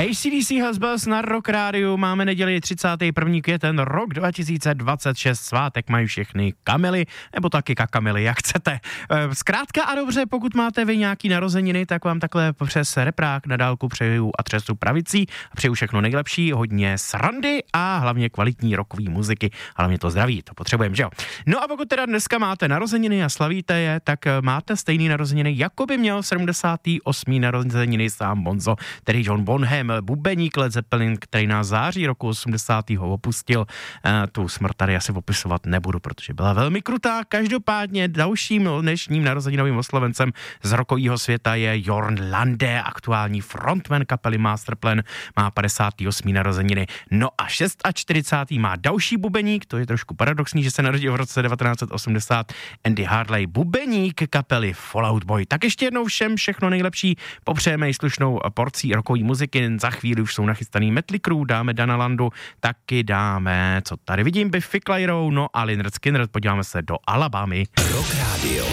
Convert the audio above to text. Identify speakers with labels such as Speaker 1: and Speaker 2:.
Speaker 1: AC/DC Husbus na Rock Rádiu. Máme neděli 31. květen, rok 2026. Svátek mají všechny Kamily, nebo taky Kakamily, jak chcete. Zkrátka a dobře, pokud máte vy nějaký narozeniny, tak vám takhle přes reprák na dálku přeju a třesu pravicí a přeju všechno nejlepší, hodně srandy a hlavně kvalitní rockový muziky. Hlavně to zdraví, to potřebujeme, že jo? No a pokud teda dneska máte narozeniny a slavíte je, tak máte stejný narozeniny, jako by měl 78. narozeniny sám Bonzo, tedy John Bonham, bubeník Led Zeppelin, který na září roku 80. opustil. Tu smrt tady asi opisovat nebudu, protože byla velmi krutá. Každopádně dalším dnešním narozeninovým oslovencem z rockového světa je Jørn Lande, aktuální frontman kapely Masterplan, má 58. narozeniny. No a 46. má další bubeník, to je trošku paradoxní, že se narodil v roce 1980, Andy Hartley, bubeník kapely Fall Out Boy. Tak ještě jednou všem všechno nejlepší, popřejeme i slušnou porcí rockové muziky, za chvíli už jsou nachystaný Mötley Crüe, dáme Dana Landu, taky dáme, co tady vidím, Biffy Clyro, no a Lynyrd Skynyrd, podíváme se do Alabamy.
Speaker 2: Rock Radio.